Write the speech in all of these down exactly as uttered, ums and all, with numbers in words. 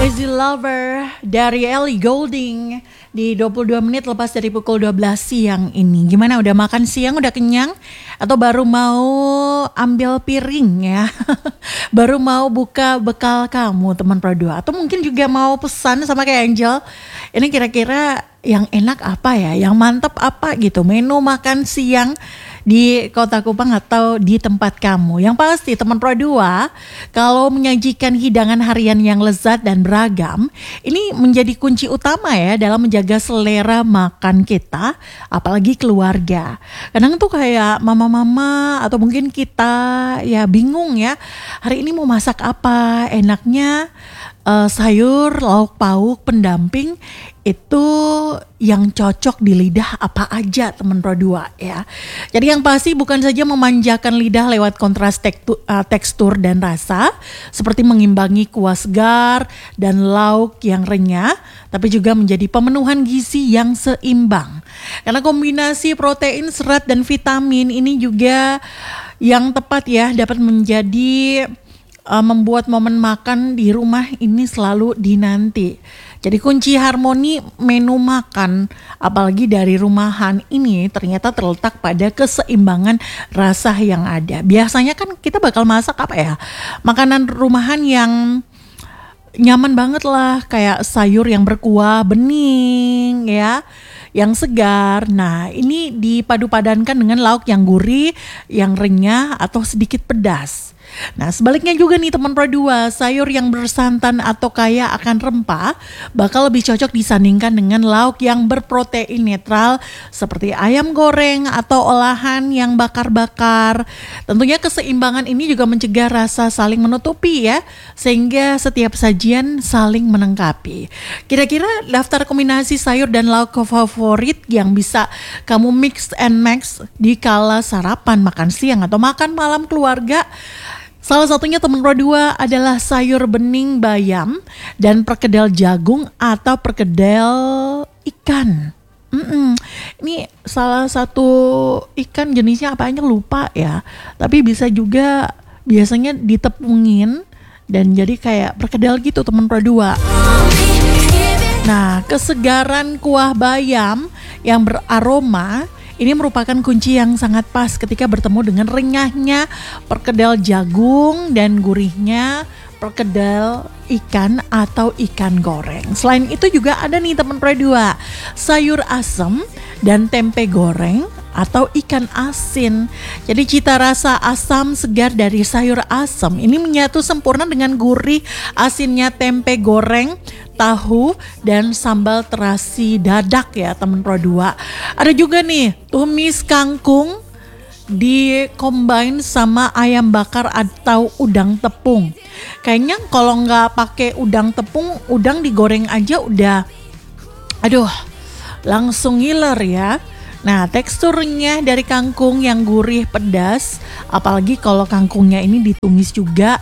Crazy Lover dari Ellie Goulding di dua puluh dua menit lepas dari pukul dua belas siang ini. Gimana, udah makan siang, udah kenyang? Atau baru mau ambil piring ya? Baru mau buka bekal kamu teman Pro dua? Atau mungkin juga mau pesan sama kayak Angel, ini kira-kira yang enak apa ya? Yang mantep apa gitu? Menu makan siang di Kota Kupang atau di tempat kamu. Yang pasti teman Pro dua, kalau menyajikan hidangan harian yang lezat dan beragam, ini menjadi kunci utama ya dalam menjaga selera makan kita, apalagi keluarga. Kadang tuh kayak mama-mama atau mungkin kita ya bingung ya, hari ini mau masak apa, enaknya uh, sayur, lauk pauk, pendamping itu yang cocok di lidah apa aja teman Pro dua ya. Jadi yang pasti bukan saja memanjakan lidah lewat kontras tektu, uh, tekstur dan rasa seperti mengimbangi kuah segar dan lauk yang renyah, tapi juga menjadi pemenuhan gizi yang seimbang. Karena kombinasi protein, serat dan vitamin ini juga yang tepat ya dapat menjadi uh, membuat momen makan di rumah ini selalu dinanti. Jadi kunci harmoni menu makan apalagi dari rumahan ini ternyata terletak pada keseimbangan rasa yang ada. Biasanya kan kita bakal masak apa ya? Makanan rumahan yang nyaman banget lah, kayak sayur yang berkuah bening ya, yang segar. Nah, ini dipadu-padankan dengan lauk yang gurih, yang renyah atau sedikit pedas. Nah, sebaliknya juga nih teman Pro dua, sayur yang bersantan atau kaya akan rempah bakal lebih cocok disandingkan dengan lauk yang berprotein netral seperti ayam goreng atau olahan yang bakar-bakar. Tentunya keseimbangan ini juga mencegah rasa saling menutupi ya, sehingga setiap sajian saling melengkapi. Kira-kira daftar kombinasi sayur dan lauk favorit yang bisa kamu mix and match di kala sarapan, makan siang atau makan malam keluarga. Salah satunya teman Pro dua adalah sayur bening bayam dan perkedel jagung atau perkedel ikan. Mm-mm. Ini salah satu ikan jenisnya apa aja lupa ya. Tapi bisa juga biasanya ditepungin dan jadi kayak perkedel gitu teman Pro dua. Nah, kesegaran kuah bayam yang beraroma ini merupakan kunci yang sangat pas ketika bertemu dengan renyahnya perkedel jagung dan gurihnya perkedel ikan atau ikan goreng. Selain itu juga ada nih teman Pro dua, sayur asem dan tempe goreng atau ikan asin. Jadi cita rasa asam segar dari sayur asem ini menyatu sempurna dengan gurih asinnya tempe goreng, tahu dan sambal terasi dadak ya teman Pro dua. Ada juga nih tumis kangkung di combine sama ayam bakar atau udang tepung. Kayaknya kalau nggak pakai udang tepung, udang digoreng aja udah, aduh, langsung ngiler ya. Nah, teksturnya dari kangkung yang gurih pedas, apalagi kalau kangkungnya ini ditumis juga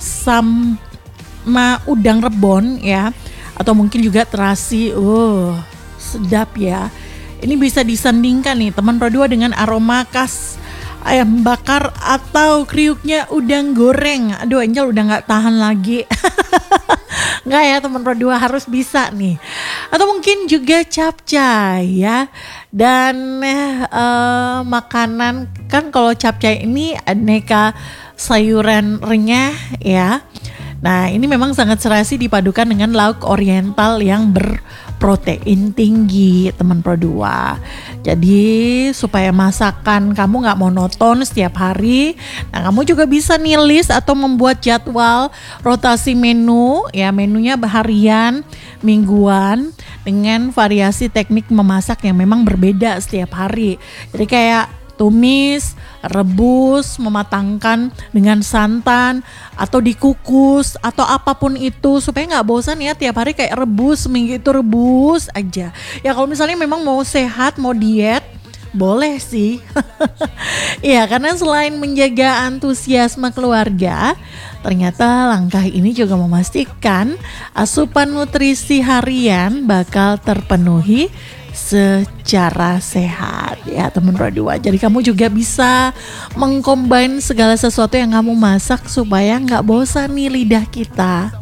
sama udang rebon ya, atau mungkin juga terasi, uh, sedap ya. Ini bisa disandingkan nih teman Pro dua dengan aroma khas ayam bakar atau kriuknya udang goreng. Aduh, Angel udah gak tahan lagi. Nggak ya teman Pro dua, harus bisa nih. Atau mungkin juga capcay ya. Dan uh, makanan kan kalau capcay ini aneka sayuran renyah ya. Nah, ini memang sangat serasi dipadukan dengan lauk oriental yang berprotein tinggi teman Pro dua. Jadi supaya masakan kamu gak monoton setiap hari, nah kamu juga bisa nih list atau membuat jadwal rotasi menu ya, menunya harian, mingguan dengan variasi teknik memasak yang memang berbeda setiap hari. Jadi kayak tumis, rebus, mematangkan dengan santan atau dikukus atau apapun itu supaya nggak bosan ya tiap hari kayak rebus, seminggu itu rebus aja. Ya kalau misalnya memang mau sehat, mau diet, boleh sih. Iya, karena selain menjaga antusiasme keluarga, ternyata langkah ini juga memastikan asupan nutrisi harian bakal terpenuhi secara sehat ya teman Pro dua. Jadi kamu juga bisa mengcombine segala sesuatu yang kamu masak supaya nggak bosan nih lidah kita.